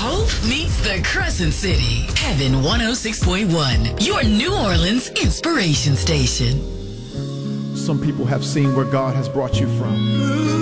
Hope meets the Crescent City. Heaven 106.1, your New Orleans inspiration station. Some people have seen where God has brought you from.